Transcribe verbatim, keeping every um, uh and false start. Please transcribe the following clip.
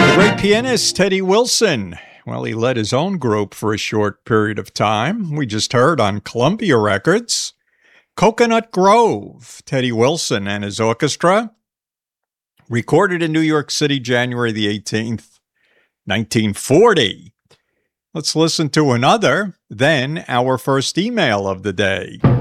The great pianist Teddy Wilson. Well, he led his own group for a short period of time. We just heard on Columbia Records, Coconut Grove, Teddy Wilson and his orchestra. Recorded in New York City, January the eighteenth, nineteen forty. Let's listen to another, then our first email of the day.